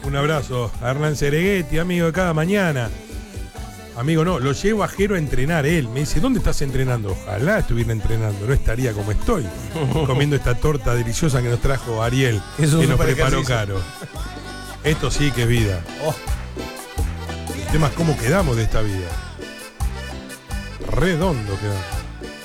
Un abrazo a Hernán Cereguetti, amigo de cada mañana. Amigo, no, lo llevo a Jero a entrenar él. Me dice, ¿dónde estás entrenando? Ojalá estuviera entrenando, no estaría como estoy. Comiendo esta torta deliciosa que nos trajo Ariel, que nos preparó caro. Esto sí que es vida. El tema es cómo quedamos de esta vida. Redondo quedamos.